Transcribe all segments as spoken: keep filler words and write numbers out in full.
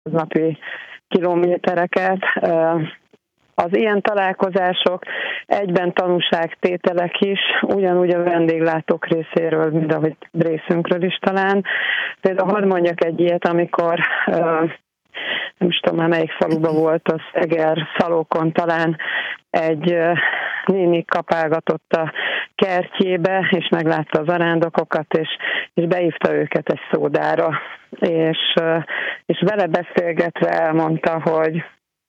napi kilométereket. Az ilyen találkozások egyben tanúságtételek is, ugyanúgy a vendéglátók részéről, mint ahogy részünkről is talán. Például hadd mondjak egy ilyet, amikor nem is tudom már melyik faluban volt, az Eger Szalókon talán egy néni kapálgatott a kertjébe, és meglátta az zarándokokat, és, és beívta őket egy szódára. És, és vele beszélgetve elmondta, hogy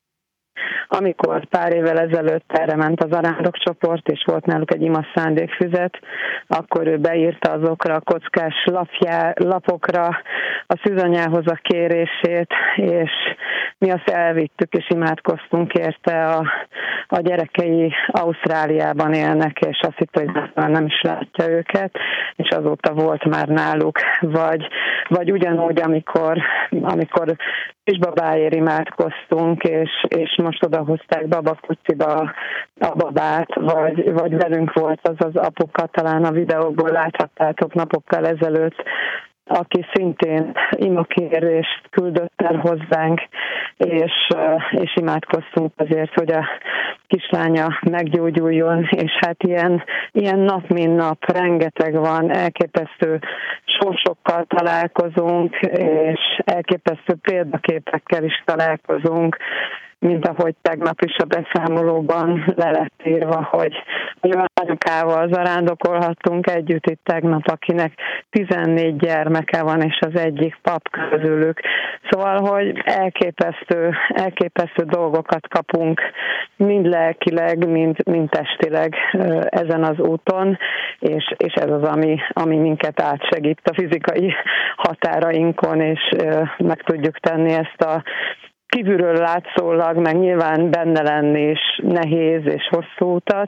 amikor pár évvel ezelőtt erre ment a zarándokcsoport, és volt náluk egy ima szándékfüzet, akkor ő beírta azokra a kockás lapjá, lapokra a szűzanyához a kérését, és mi azt elvittük, és imádkoztunk érte. A, a gyerekei Ausztráliában élnek, és azt hitt, hogy nem is látja őket, és azóta volt már náluk. Vagy, vagy ugyanúgy, amikor, amikor kisbabáért imádkoztunk, és, és most odahozták babakuciba a babát, vagy, vagy velünk volt az az apuka, talán a videóból láthattátok napokkal ezelőtt, aki szintén imakérést küldött el hozzánk, és, és imádkoztunk azért, hogy a kislánya meggyógyuljon, és hát ilyen, ilyen nap, mint nap, rengeteg van, elképesztő sorsokkal találkozunk, és elképesztő példaképekkel is találkozunk, mint ahogy tegnap is a beszámolóban le lett írva, hogy olyan anyukával zarándokolhattunk együtt itt tegnap, akinek tizennégy gyermeke van, és az egyik pap közülük. Szóval, hogy elképesztő, elképesztő dolgokat kapunk, mind lelkileg, mind, mind testileg ezen az úton, és, és ez az, ami, ami minket átsegít a fizikai határainkon, és meg tudjuk tenni ezt a kívülről látszólag, meg nyilván benne lenni is nehéz és hosszú utat,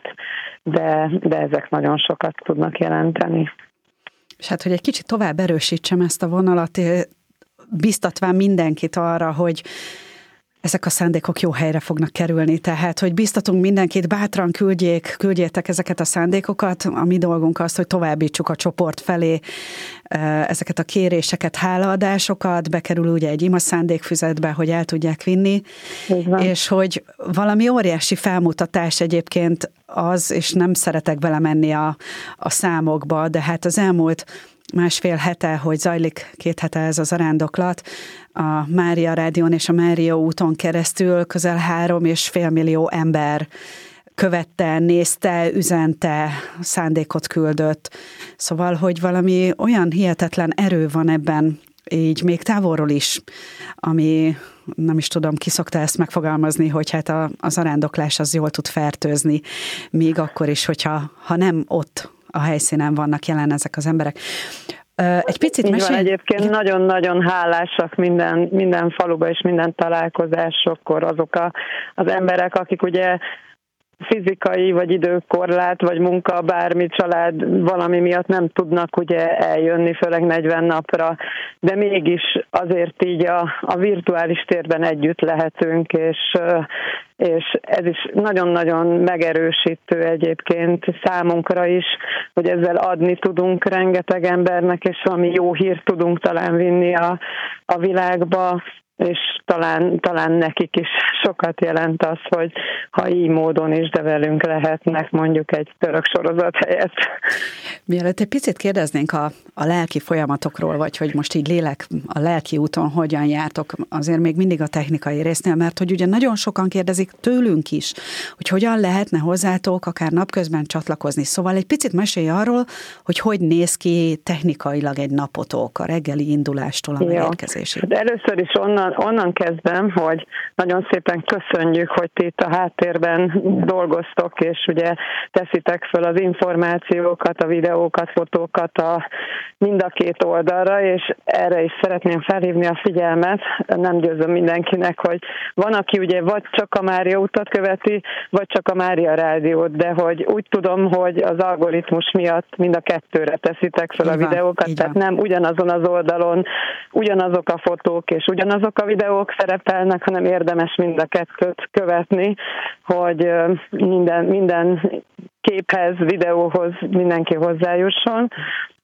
de, de ezek nagyon sokat tudnak jelenteni. És hát, hogy egy kicsit tovább erősítsem ezt a vonalat, biztatván mindenkit arra, hogy ezek a szándékok jó helyre fognak kerülni, tehát, hogy biztatunk mindenkit, bátran küldjék, küldjétek ezeket a szándékokat, a mi dolgunk az, hogy továbbítsuk a csoport felé ezeket a kéréseket, hálaadásokat, bekerül ugye egy ima szándékfüzetbe, hogy el tudják vinni, és hogy valami óriási felmutatás egyébként az, és nem szeretek belemenni a, a számokba, de hát az elmúlt másfél hete, hogy zajlik két hete ez a zarándoklat, a Mária Rádión és a Mária úton keresztül közel három és fél millió ember követte, nézte, üzente, szándékot küldött. Szóval, hogy valami olyan hihetetlen erő van ebben, így még távolról is, ami nem is tudom, ki szokta ezt megfogalmazni, hogy hát a, a zarándoklás az jól tud fertőzni, még akkor is, hogyha ha nem ott a helyszínen vannak jelen ezek az emberek. Egy picit mesélj... Egyébként nagyon-nagyon hálásak minden, minden faluba és minden találkozásokkor azok a, az emberek, akik ugye fizikai, vagy időkorlát, vagy munka, bármi család valami miatt nem tudnak ugye eljönni, főleg negyven napra, de mégis azért így a, a virtuális térben együtt lehetünk, és, és ez is nagyon-nagyon megerősítő egyébként számunkra is, hogy ezzel adni tudunk rengeteg embernek, és valami jó hírt tudunk talán vinni a, a világba, és talán, talán nekik is sokat jelent az, hogy ha így módon is, de velünk lehetnek mondjuk egy török sorozat helyett. Mielőtt egy picit kérdeznénk a, a lelki folyamatokról, vagy hogy most így lélek a lelki úton hogyan jártok, azért még mindig a technikai résznél, mert hogy ugye nagyon sokan kérdezik tőlünk is, hogy hogyan lehetne hozzátok akár napközben csatlakozni. Szóval egy picit mesélj arról, hogy hogy néz ki technikailag egy napotok a reggeli indulástól a megérkezésig. Ja. Először is onnan Onnan kezdem, hogy nagyon szépen köszönjük, hogy ti itt a háttérben dolgoztok, és ugye teszitek föl az információkat, a videókat, fotókat a, mind a két oldalra, és erre is szeretném felhívni a figyelmet. Nem győzöm mindenkinek, hogy van, aki ugye vagy csak a Mária utat követi, vagy csak a Mária Rádiót, de hogy úgy tudom, hogy az algoritmus miatt mind a kettőre teszitek föl a videókat, tehát nem ugyanazon az oldalon ugyanazok a fotók és ugyanazok a videók szerepelnek, hanem érdemes mind a kettőt követni, hogy minden, minden képhez, videóhoz mindenki hozzájusson.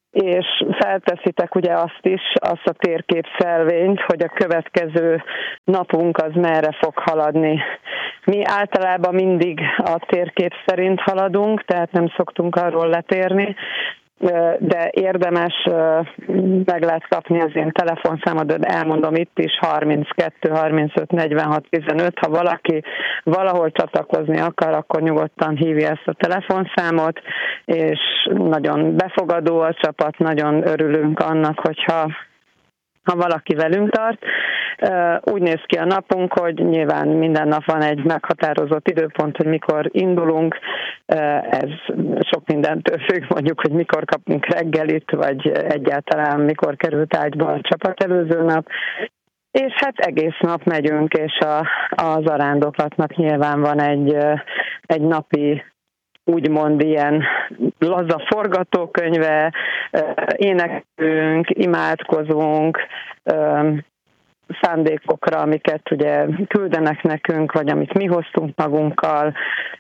és felteszitek ugye azt is, azt a térképszelvényt, hogy a következő napunk az merre fog haladni. Mi általában mindig a térkép szerint haladunk, tehát nem szoktunk arról letérni, de érdemes, meg lehet kapni az én telefonszámodat, elmondom itt is, harminckettő harmincöt negyvenhat tizenöt, ha valaki valahol csatlakozni akar, akkor nyugodtan hívja ezt a telefonszámot, és nagyon befogadó a csapat, nagyon örülünk annak, hogyha ha valaki velünk tart. Úgy néz ki a napunk, hogy nyilván minden nap van egy meghatározott időpont, hogy mikor indulunk. Ez sok mindentől függ, mondjuk, hogy mikor kapunk reggelit, vagy egyáltalán mikor került ágyba a csapat előző nap. És hát egész nap megyünk, és a, a zarándoklatnak nyilván van egy, egy napi, úgymond ilyen laza forgatókönyve, énekelünk, imádkozunk, szándékokra, amiket ugye küldenek nekünk, vagy amit mi hoztunk magunkkal,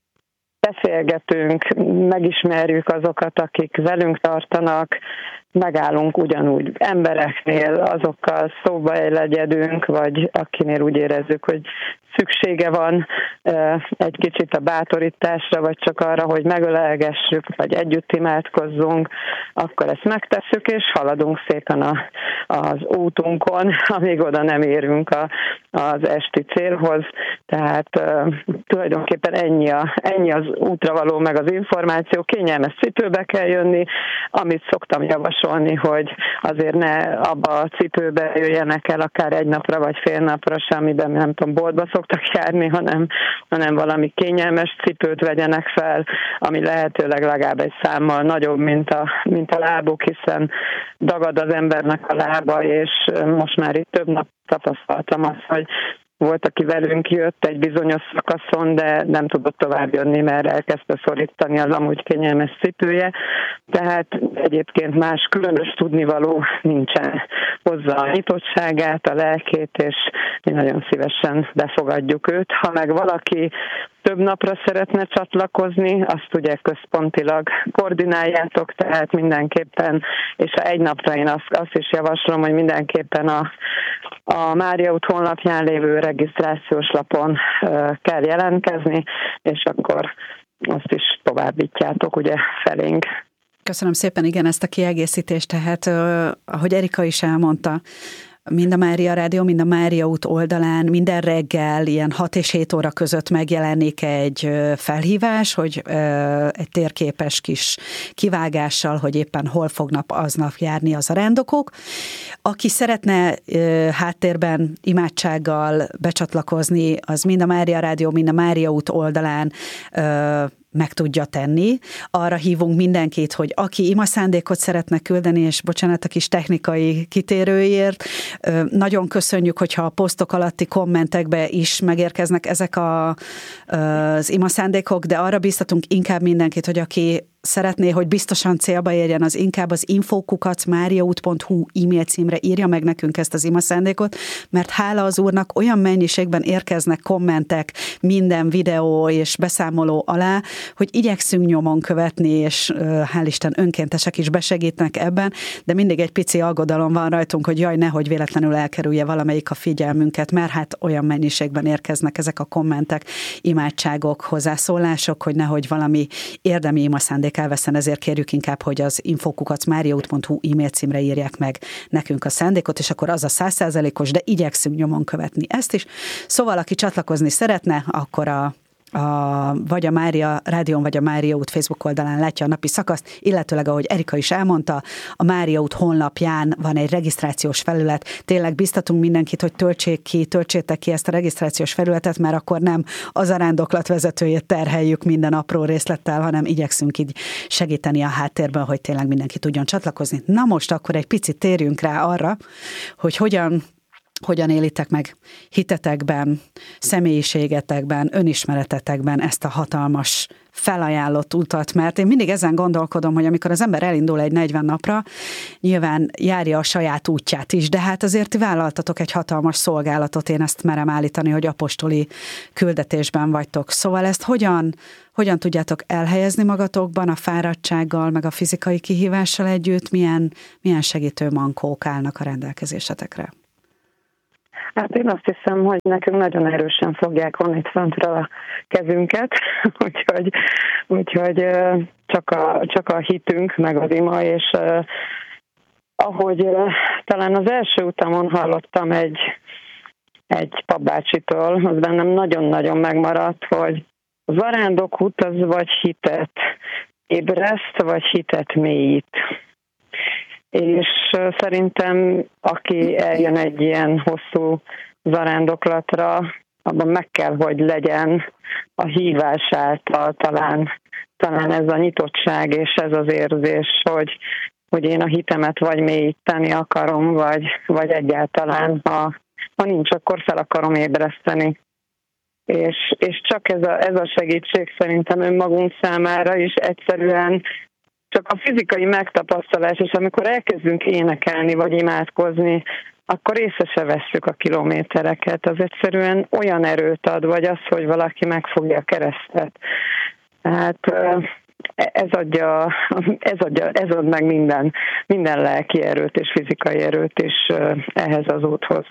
beszélgetünk, megismerjük azokat, akik velünk tartanak, megállunk ugyanúgy embereknél, azokkal szóba legyedünk, vagy akinél úgy érezzük, hogy szüksége van egy kicsit a bátorításra, vagy csak arra, hogy megölelgessük, vagy együtt imádkozzunk, akkor ezt megtesszük, és haladunk szépen a, az útunkon, amíg oda nem érünk a, az esti célhoz. Tehát uh, tulajdonképpen ennyi, a, ennyi az útra való, meg az információ, kényelmes cipőbe kell jönni, amit szoktam javasolni, hogy azért ne abba a cipőbe jöjjenek el akár egy napra, vagy fél napra sem, amiben nem tudom, boltba szoktak járni, hanem, hanem valami kényelmes cipőt vegyenek fel, ami lehetőleg legalább egy számmal nagyobb, mint a, mint a lábuk, hiszen dagad az embernek a lába, és most már itt több nap tapasztaltam azt, hogy volt, aki velünk jött egy bizonyos szakaszon, de nem tudott tovább jönni, mert elkezdte szorítani az amúgy kényelmes cipője. Tehát egyébként más különös tudnivaló nincsen. Hozza a nyitottságát, a lelkét, és mi nagyon szívesen befogadjuk őt. Ha meg valaki több napra szeretne csatlakozni, azt ugye központilag koordináljátok, tehát mindenképpen, és ha egy napra én azt, azt is javaslom, hogy mindenképpen a, a Mária út honlapján lévő regisztrációs lapon uh, kell jelentkezni, és akkor azt is továbbítjátok ugye felénk. Köszönöm szépen, igen, ezt a kiegészítést, tehát uh, ahogy Erika is elmondta, mind a Mária Rádió, mind a Mária út oldalán minden reggel ilyen hat és hét óra között megjelenik egy felhívás, hogy egy térképes kis kivágással, hogy éppen hol fognak aznap járni az zarándokok. Aki szeretne háttérben imádsággal becsatlakozni, az mind a Mária Rádió, mind a Mária út oldalán meg tudja tenni. Arra hívunk mindenkit, hogy aki imaszándékot szeretne küldeni, és bocsánat a kis technikai kitérőért, nagyon köszönjük, hogyha a posztok alatti kommentekbe is megérkeznek ezek a, az imaszándékok, de arra biztatunk inkább mindenkit, hogy aki szeretné, hogy biztosan célba érjen, az inkább az info kukac máriaút pont hu e-mail címre írja meg nekünk ezt az imaszándékot, mert hála az Úrnak olyan mennyiségben érkeznek kommentek minden videó és beszámoló alá, hogy igyekszünk nyomon követni, és hál' Isten önkéntesek is besegítnek ebben, de mindig egy pici aggodalom van rajtunk, hogy jaj, nehogy véletlenül elkerülje valamelyik a figyelmünket, mert hát olyan mennyiségben érkeznek ezek a kommentek, imádságok, hozzászólások, hogy nehogy valami érdemi imaszándék elveszen, ezért kérjük inkább, hogy az info kukac máriaút pont hu e-mail címre írják meg nekünk a szándékot, és akkor az a száz százalékos, de igyekszünk nyomon követni ezt is. Szóval, aki csatlakozni szeretne, akkor a A, vagy a Mária Rádión, vagy a Mária út Facebook oldalán látja a napi szakaszt, illetőleg, ahogy Erika is elmondta, a Mária út honlapján van egy regisztrációs felület. Tényleg biztatunk mindenkit, hogy töltsék ki, töltsétek ki ezt a regisztrációs felületet, mert akkor nem az zarándoklat vezetőjét terheljük minden apró részlettel, hanem igyekszünk így segíteni a háttérben, hogy tényleg mindenki tudjon csatlakozni. Na most akkor egy picit térjünk rá arra, hogy hogyan hogyan élitek meg hitetekben, személyiségetekben, önismeretetekben ezt a hatalmas felajánlott utat, mert én mindig ezen gondolkodom, hogy amikor az ember elindul egy negyven napra, nyilván járja a saját útját is, de hát azért ti vállaltatok egy hatalmas szolgálatot, én ezt merem állítani, hogy apostoli küldetésben vagytok. Szóval ezt hogyan, hogyan tudjátok elhelyezni magatokban a fáradtsággal, meg a fizikai kihívással együtt, milyen, milyen segítő mankók állnak a rendelkezésetekre? Hát én azt hiszem, hogy nekünk nagyon erősen fogják vonni itt föntre a kezünket, úgyhogy, úgyhogy csak, a, csak a hitünk, meg az ima, és uh, ahogy uh, talán az első utamon hallottam egy, egy papbácsitól, az bennem nagyon-nagyon megmaradt, hogy a zarándokút az vagy hitet ébreszt, vagy hitet mélyít. És szerintem, aki eljön egy ilyen hosszú zarándoklatra, abban meg kell, hogy legyen a hívás által talán, talán ez a nyitottság és ez az érzés, hogy, hogy én a hitemet vagy mélyíteni akarom, vagy, vagy egyáltalán, ha, ha nincs, akkor fel akarom ébreszteni. És, és csak ez a, ez a segítség szerintem önmagunk számára is egyszerűen csak a fizikai megtapasztalás, és amikor elkezdünk énekelni, vagy imádkozni, akkor észre se vesszük a kilométereket. Az egyszerűen olyan erőt ad, vagy az, hogy valaki megfogja a keresztet. Tehát ez adja, ez adja, ez ad meg minden, minden lelki erőt és fizikai erőt is ehhez az úthoz.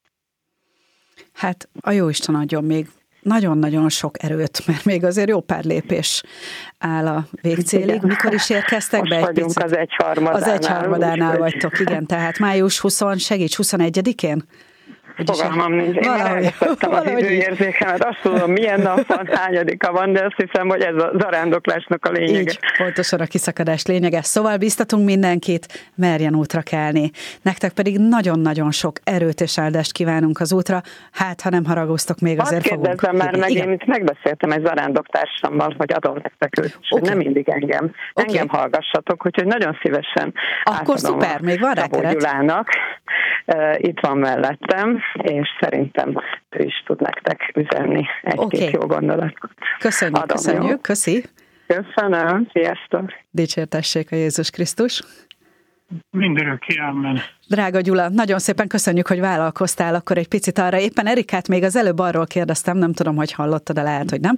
Hát a Jóisten adjon még nagyon-nagyon sok erőt, mert még azért jó pár lépés áll a végcélig. Mikor is érkeztek most be? Egy vagyunk picit? az egyharmadánál. Az egyharmadánál vagytok, igen. Tehát május huszadikán, segíts, huszonegyedikén? Fogalmam nincs. Én már elvesztettem az időérzékemet. Azt tudom, milyen nap van, hányadika van, de azt hiszem, hogy ez a zarándoklásnak a lényege. Így, pontosan a kiszakadás lényege. Szóval biztatunk mindenkit, merjen útra kelni. Nektek pedig nagyon-nagyon sok erőt és áldást kívánunk az útra. Hát, ha nem haragoztok, még azt azért fogunk. Azt kérdezzem már meg, igen. Én itt megbeszéltem egy zarándoktársammal, hogy adom nektek őt, és okay. Nem mindig engem. Okay. Engem hallgassatok, úgyhogy nagyon szívesen akkor szuper, még van rá keret. Gyulának. Itt van mellettem, és szerintem ő is tud nektek üzenni egy-két okay. jó gondolatot. Köszönjük, Adom, köszönjük, jó? Köszi. Köszönöm, sziasztok. Dicsértessék a Jézus Krisztus. Mindörökké, amen. Drága Gyula, nagyon szépen köszönjük, hogy vállalkoztál akkor egy picit arra. Éppen Erikát még az előbb arról kérdeztem, nem tudom, hogy hallottad, de lehet, hogy nem.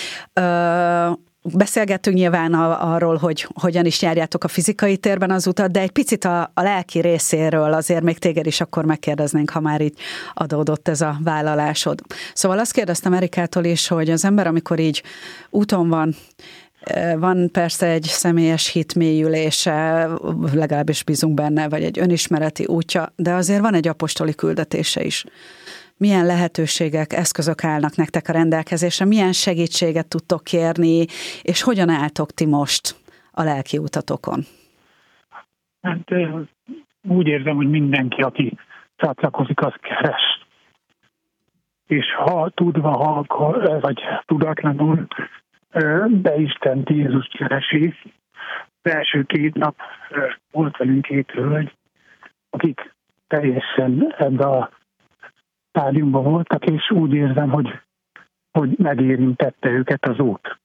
Ö- Beszélgettünk nyilván arról, hogy hogyan is járjátok a fizikai térben az utat, de egy picit a, a lelki részéről azért még téged is akkor megkérdeznénk, ha már így adódott ez a vállalásod. Szóval azt kérdeztem Erikától is, hogy az ember, amikor így úton van, van persze egy személyes hitmélyülése, legalábbis bízunk benne, vagy egy önismereti útja, de azért van egy apostoli küldetése is. Milyen lehetőségek, eszközök állnak nektek a rendelkezésre, milyen segítséget tudtok kérni, és hogyan álltok ti most a lelki utatokon? Hát úgy érzem, hogy mindenki, aki csatlakozik, az keres. És ha tudva, ha, vagy tudatlanul, de Istent, Jézus keresi. Az első két nap volt velünk két hölgy, akik teljesen ebbe a stádiumban voltak, és úgy érzem, hogy, hogy megérintette őket az út.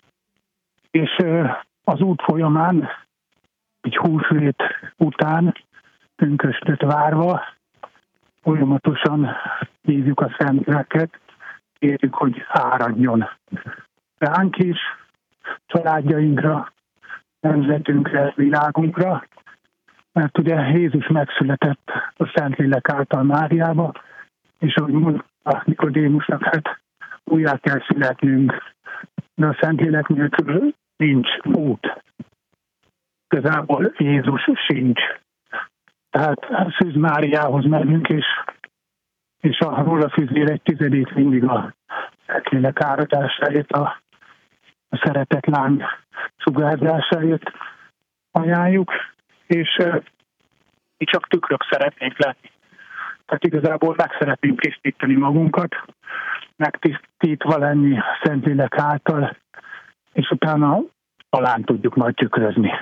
És az út folyamán, így húsvét után, pünkösdöt várva, folyamatosan hívjuk a Szentléleket, kérjük, hogy áradjon ránk is, családjainkra, nemzetünkre, világunkra, mert ugye Jézus megszületett a Szentlélek által Máriába, és ahogy mondta Nikodémusnak, hát újjá kell születnünk, de a Szentlélek nélkül nincs út. Igazából Jézus sincs. Tehát Szűz Máriához megyünk, és, és a rólafüzér egy tizedét mindig a Szentlélek áradásáért, a, a szeretet láng sugárzásáért ajánljuk, és uh, mi csak tükrök szeretnénk lenni. Tehát igazából meg szeretnénk tisztítani magunkat, megtisztítva lenni a Szentlélek által, és utána talán tudjuk majd tükrözni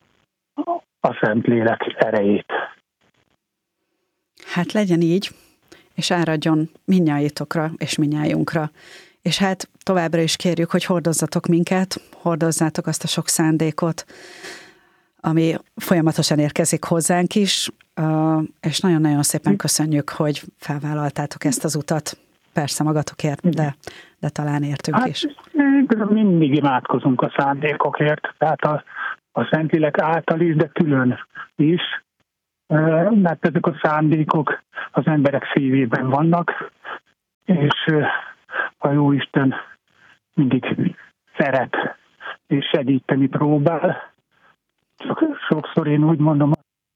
a Szentlélek erejét. Hát legyen így. és áradjon mindnyájitokra és mindnyájunkra. És hát továbbra is kérjük, hogy hordozzatok minket, hordozzátok azt a sok szándékot, ami folyamatosan érkezik hozzánk is, és nagyon-nagyon szépen köszönjük, hogy felvállaltátok ezt az utat. Persze magatokért, de, de talán értünk hát, is. Mindig imádkozunk a szándékokért, tehát a, a Szentlélek által is, de külön is, mert ezek a szándékok az emberek szívében vannak, és a Jóisten mindig szeret és segíteni próbál. Csak sokszor én úgy mondom,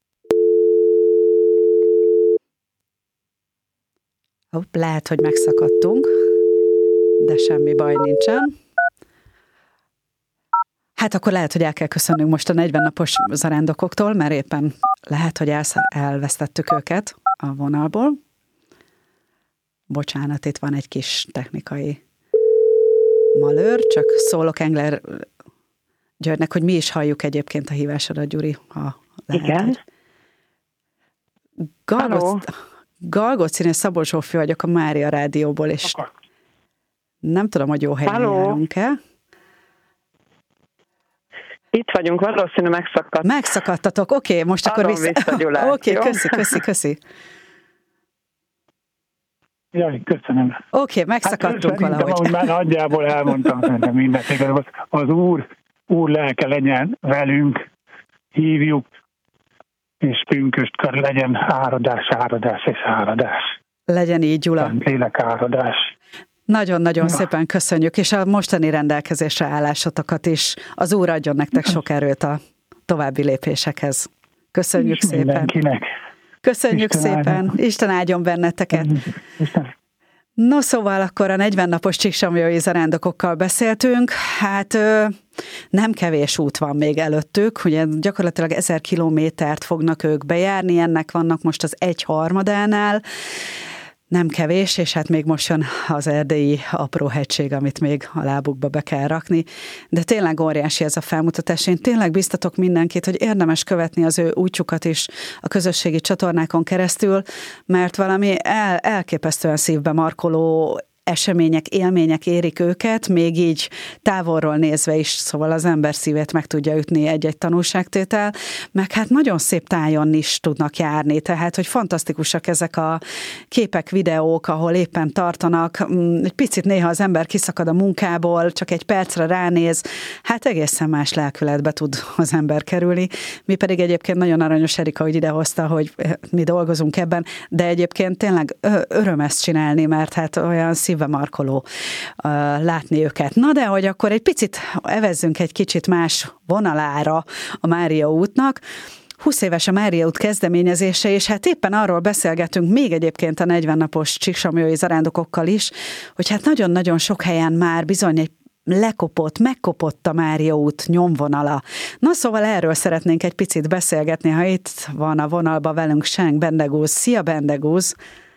Hopp, lehet, hogy megszakadtunk, de semmi baj nincsen. Hát akkor lehet, hogy el kell köszönnünk most a negyven napos zarándokoktól, mert éppen lehet, hogy elsz- elvesztettük őket a vonalból. Bocsánat, itt van egy kis technikai malőr, csak szólok Engler Györgynek, hogy mi is halljuk egyébként a hívásodat, Gyuri, ha lehet. Igen. Galgocin és Szabó Zsófi vagyok a Mária Rádióból, és Akkor. nem tudom, hogy jó helyen Halló. járunk-e. Itt vagyunk, valószínű megszakadt. Megszakadtatok, oké, okay, most Adom akkor vissza. vissza oké, okay, köszi, köszi, köszi. Jaj, köszönöm. Oké, okay, megszakadtunk hát, valahogy. Ahogy már nagyjából elmondtam, szerintem mindent. Az Úr, Úr lelke legyen velünk, hívjuk, és pünköstkor legyen áradás, áradás és áradás. Legyen így, Gyula. Szent lélek áradás. Nagyon-nagyon ja. szépen köszönjük, és a mostani rendelkezésre állásotokat is. Az Úr adjon nektek sok erőt a további lépésekhez. Köszönjük és szépen. Mindenkinek. Köszönjük Isten szépen. Áldjon. Isten áldjon benneteket. Isten. No, szóval akkor a negyven napos csíksamjói zarándokokkal beszéltünk. Hát nem kevés út van még előttük, ugye gyakorlatilag ezer kilométert fognak ők bejárni, ennek vannak most az egy harmadánál. Nem kevés, és hát még most jön az erdélyi apró hegység, amit még a lábukba be kell rakni. De tényleg óriási ez a felmutatás. Én tényleg biztatok mindenkit, hogy érdemes követni az ő útjukat is a közösségi csatornákon keresztül, mert valami el, elképesztően szívbe markoló események, élmények érik őket, még így távolról nézve is, szóval az ember szívét meg tudja ütni egy-egy tanulságtétel, meg hát nagyon szép tájon is tudnak járni, tehát, hogy fantasztikusak ezek a képek, videók, ahol éppen tartanak, egy picit néha az ember kiszakad a munkából, csak egy percre ránéz, hát egészen más lelkületbe tud az ember kerülni. Mi pedig egyébként nagyon aranyos Erika, hogy idehozta, hogy mi dolgozunk ebben, de egyébként tényleg öröm ezt csinálni, mert hát olyan szívbe markoló uh, látni őket. Na de, hogy akkor egy picit evezzünk egy kicsit más vonalára a Mária útnak. húsz éves a Mária út kezdeményezése, és hát éppen arról beszélgetünk még egyébként a negyven napos csíksamjói zarándokokkal is, hogy hát nagyon-nagyon sok helyen már bizony egy lekopott, megkopott a Mária út nyomvonala. Na szóval erről szeretnénk egy picit beszélgetni, ha itt van a vonalba velünk Senk Bendegúz. Szia, Bendegúz!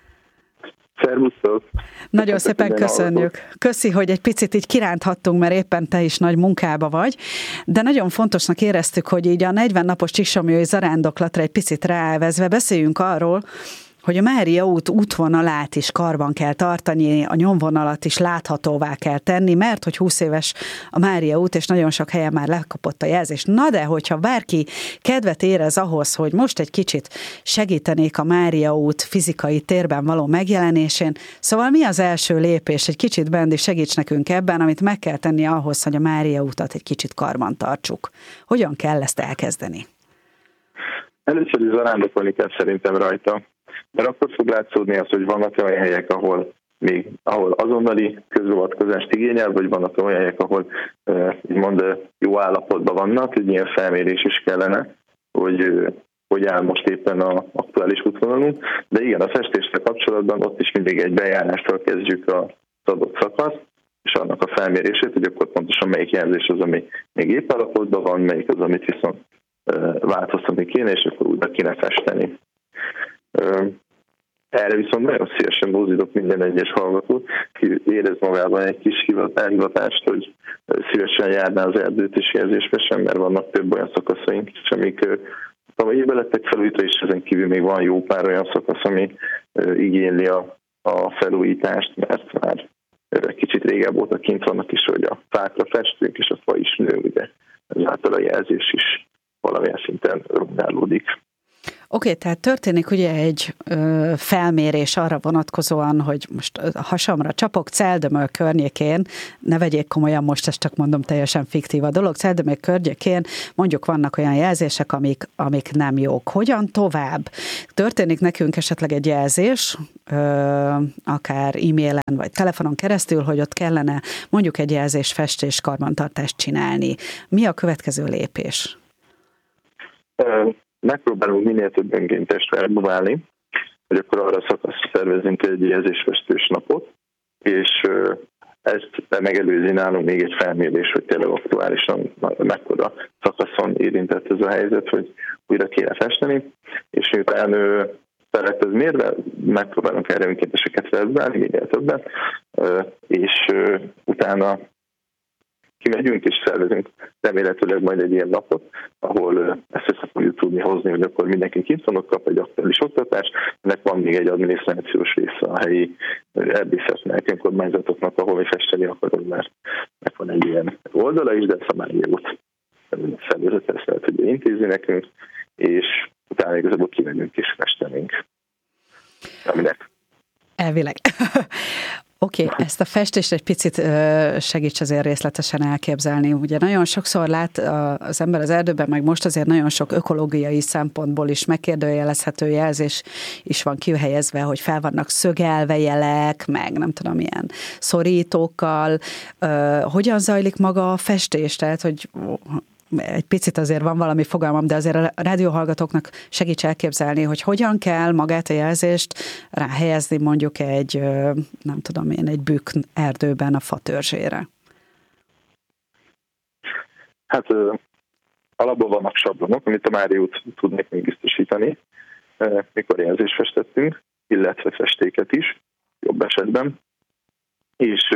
Szervusztok! Nagyon szépen köszönjük. Köszi, hogy egy picit így kiránthattunk, mert éppen te is nagy munkába vagy, de nagyon fontosnak éreztük, hogy így a negyven napos csíksamjói zarándoklatra egy picit ráelvezve beszéljünk arról, hogy a Mária út útvonalát is karban kell tartani, a nyomvonalat is láthatóvá kell tenni, mert hogy húsz éves a Mária út, és nagyon sok helyen már lekapott a jelzés. Na de, hogyha bárki kedvet érez ahhoz, hogy most egy kicsit segítenék a Mária út fizikai térben való megjelenésén, szóval mi az első lépés? Egy kicsit, Bendi, segíts nekünk ebben, amit meg kell tenni ahhoz, hogy a Mária utat egy kicsit karban tartsuk. Hogyan kell ezt elkezdeni? Először is zarándokolni kell szerintem rajta. Mert akkor fog látszódni az, hogy vannak olyan helyek, ahol még ahol azonnali közbeavatkozást igényel, vagy vannak olyan helyek, ahol mond, jó állapotban vannak, egy ilyen felmérés is kellene, hogy hogy áll most éppen az aktuális útvonalunk. De igen, a festéssel kapcsolatban ott is mindig egy bejárástól kezdjük az adott szakasz, és annak a felmérését, hogy akkor pontosan melyik jelzés az, ami még épp állapotban van, melyik az, amit viszont változtatni kéne, és akkor úgy be kéne festeni. Erre viszont nagyon szívesen bózítok minden egyes hallgatót, ki érez magában egy kis elhivatást, hogy szívesen járná az erdőt és jelzésbe, mert vannak több olyan szakaszaink is, amik tavaly évben lettek felújítva, és ezen kívül még van jó pár olyan szakasz, ami igényli a a felújítást, mert már kicsit régebb óta kint vannak is, hogy a fákra festünk, és a fa is nő, ugye ezáltal a jelzés is valamilyen szinten rongálódik. Oké, okay, tehát történik ugye egy ö, felmérés arra vonatkozóan, hogy most a hasamra csapok Celldömöl környékén, ne vegyék komolyan, most ezt csak mondom, teljesen fiktív a dolog, Celldömöl környékén mondjuk vannak olyan jelzések, amik, amik nem jók. Hogyan tovább? Történik nekünk esetleg egy jelzés, ö, akár e-mailen vagy telefonon keresztül, hogy ott kellene mondjuk egy jelzés festés karbantartást csinálni. Mi a következő lépés? Megpróbálunk minél több önkéntest elbuválni, hogy akkor arra szakaszra szervezünk egy jelzésfestős napot, és ezt megelőzi nálunk még egy felmérés, hogy tényleg aktuálisan mekkora szakaszon érintett ez a helyzet, hogy újra kéne festeni, és miután felett ez mérve, megpróbálunk erre önkénteseket felbuválni, minél többen, és utána kimegyünk és szervezünk remélhetőleg majd egy ilyen napot, ahol ezt össze fogjuk tudni hozni, hogy akkor mindenki kint van, ott kap egy aktuális oktatást. Ennek van még egy adminisztrációs része a helyi erdészetnek, önkormányzatoknak, ahol mi festeni akarunk, mert meg van egy ilyen oldala is, de ezt a Mária út szervezet ezt lehet, hogy intézni nekünk, és utána igazából kimegyünk és festenénk. Aminek. Elvileg. Oké, okay, ezt a festést egy picit segíts azért részletesen elképzelni. Ugye nagyon sokszor lát az ember az erdőben, meg most azért nagyon sok ökológiai szempontból is megkérdőjelezhető jelzés is van kihelyezve, hogy fel vannak szögelve jelek, meg nem tudom, ilyen szorítókkal. Hogyan zajlik maga a festés? Tehát, hogy egy picit azért van valami fogalmam, de azért a rádióhallgatóknak segíts elképzelni, hogy hogyan kell magát a jelzést ráhelyezni mondjuk egy, nem tudom én, egy bükk erdőben a fa törzsére. Hát alapból vannak sablonok, amit a Mária út tud nekünk biztosítani, mikor jelzést festettünk, illetve festéket is, jobb esetben. És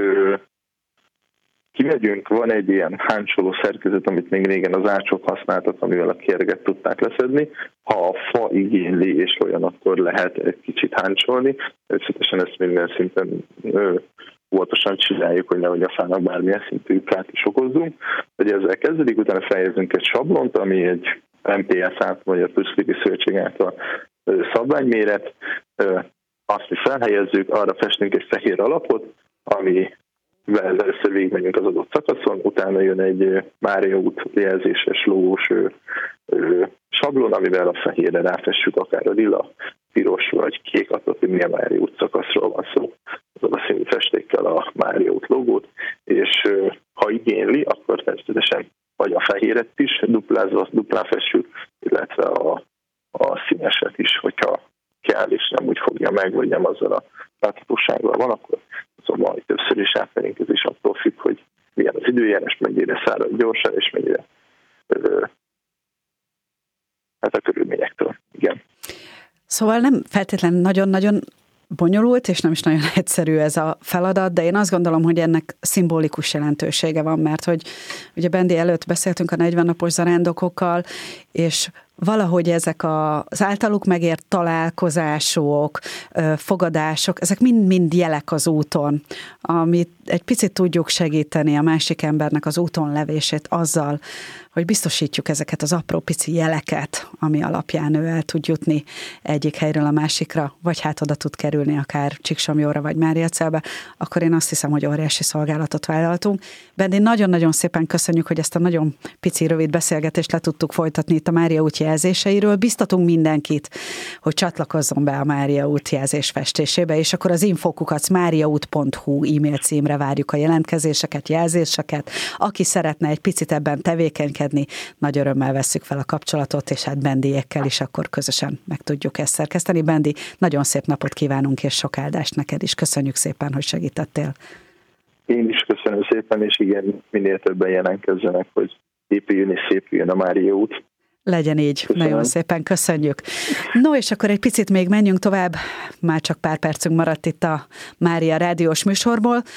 kimegyünk, van egy ilyen háncsoló szerkezet, amit még régen az ácsok használtak, amivel a kérget tudták leszedni. Ha a fa igényli, és olyan, akkor lehet egy kicsit háncsolni. Természetesen ezt minden szinten óvatosan csináljuk, hogy nehogy a fának bármilyen szintű kát is okozzunk. Hogy ezzel kezdődik, utána feljegyzünk egy sablont, ami egy em pé es át, vagy a Püszlipi Szövetség által szabványméret. Azt mi felhelyezzük, arra festünk egy fehér alapot, ami először végigmegyünk az adott szakaszon, utána jön egy Mária út jelzéses logós sablon, amivel a fehérre ráfessük akár a lila, piros vagy kék, attól, hogy milyen Mária út szakaszról van szó, azon a színű festékkel a Mária út logót, és ha igényli, akkor természetesen vagy a fehéret is duplázva, duplán fessük, illetve a, a színeset is, hogyha kell, és nem úgy fogja meg, vagy nem azzal a láthatósággal van, akkor szóval hogy többször is átmenünk, ez is attól függ, hogy milyen az időjárás, mennyire szárad gyorsan, és mennyire ö, hát a körülményektől. Igen. Szóval nem feltétlenül nagyon-nagyon bonyolult, és nem is nagyon egyszerű ez a feladat, de én azt gondolom, hogy ennek szimbolikus jelentősége van, mert hogy ugye Bendi előtt beszéltünk a negyven napos zarándokokkal, és valahogy ezek az általuk megért találkozások, fogadások, ezek mind-mind jelek az úton, amit egy picit tudjuk segíteni a másik embernek az úton levését azzal, hogy biztosítjuk ezeket az apró pici jeleket, ami alapján ő el tud jutni egyik helyről a másikra, vagy hát oda tud kerülni akár Csíksomlyóra, vagy Máriacelbe, akkor én azt hiszem, hogy óriási szolgálatot vállaltunk. Bendi, nagyon-nagyon szépen köszönjük, hogy ezt a nagyon pici, rövid beszélgetést le tudtuk folytatni itt a Mária út jelzéseiről. Biztatunk mindenkit, hogy csatlakozzon be a Mária út jelzés festésébe, és akkor az infokukac máriaút pont hu e-mail címre várjuk a jelentkezéseket, jelzéseket. Aki szeretne egy picit ebben tevékenykedni, nagy örömmel vesszük fel a kapcsolatot, és hát Bendiékkel is akkor közösen meg tudjuk ezt szerkeszteni. Bendi, nagyon szép napot kívánunk, és sok áldást neked is. Köszönjük szépen, hogy segítettél. Én is köszönöm szépen, és igen, minél többen jelentkezzenek, hogy épüljön és szépüljön a Mária út. Legyen így. Köszönöm. Nagyon szépen köszönjük. No, és akkor egy picit még menjünk tovább. Már csak pár percünk maradt itt a Mária rádiós műsorból.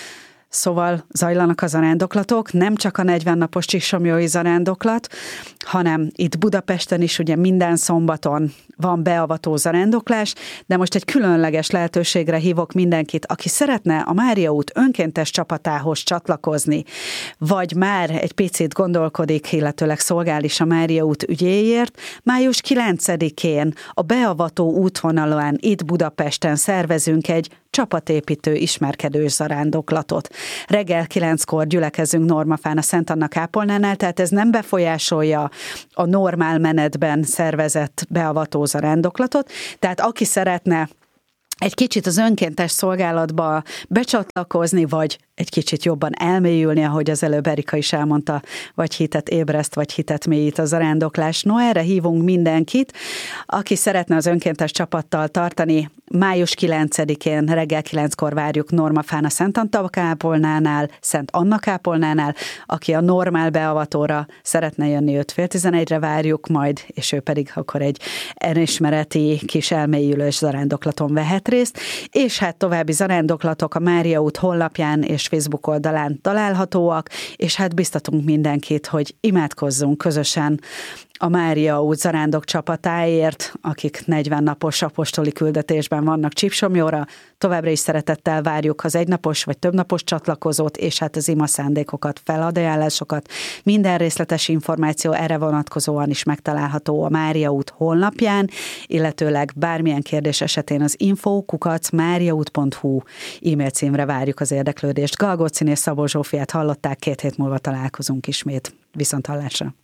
Szóval zajlanak a zarándoklatok, nem csak a negyven napos Csíksomlyói zarándoklat, hanem itt Budapesten is ugye minden szombaton van beavató zarándoklás, de most egy különleges lehetőségre hívok mindenkit, aki szeretne a Mária út önkéntes csapatához csatlakozni, vagy már egy picit gondolkodik, illetőleg szolgál is a Mária út ügyéért. Május kilencedikén a beavató útvonalán itt Budapesten szervezünk egy csapatépítő ismerkedős zarándoklatot. Reggel kilenckor gyülekezünk Normafán a Szent Anna kápolnánál, tehát ez nem befolyásolja a normál menetben szervezett beavató zarándoklatot, tehát aki szeretne egy kicsit az önkéntes szolgálatba becsatlakozni, vagy egy kicsit jobban elmélyülni, ahogy az előbb Erika is elmondta, vagy hitet ébreszt, vagy hitet mélyít a zarándoklás. No, erre hívunk mindenkit, aki szeretne az önkéntes csapattal tartani. Május kilencedikén reggel kilenckor várjuk Normafán a Szent Anna kápolnánál, Szent Anna kápolnánál, aki a normál beavatóra szeretne jönni, őt fél tizenegyre várjuk majd, és ő pedig akkor egy elismereti kis elmélyülős zarándoklaton vehet részt, és hát további zarándoklatok a Mária út honlapján és Facebook oldalán találhatóak, és hát biztatunk mindenkit, hogy imádkozzunk közösen a Mária út zarándok csapatáért, akik negyven napos apostoli küldetésben vannak Csíksomlyóra. Továbbra is szeretettel várjuk az egynapos vagy többnapos csatlakozót, és hát az ima szándékokat, feladajánlásokat. Minden részletes információ erre vonatkozóan is megtalálható a Mária út honlapján, illetőleg bármilyen kérdés esetén az info kukac máriaút pont hu e-mail címre várjuk az érdeklődést. Galgócin és Szabó Zsófiát hallották, két hét múlva találkozunk ismét. Viszonthallásra!